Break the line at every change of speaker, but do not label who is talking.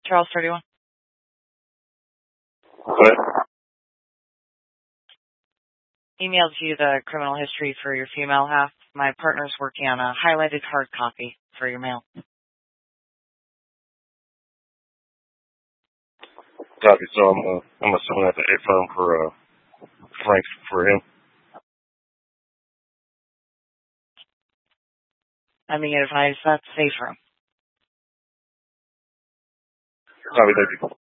Charles 31.
What?
Emailed you the criminal history for your female half. My partner's working on a highlighted hard copy for your mail.
Copy. So I'm assuming that's an firm for Frank for him.
I mean, advice that's safe for him.
Copy. Thank you.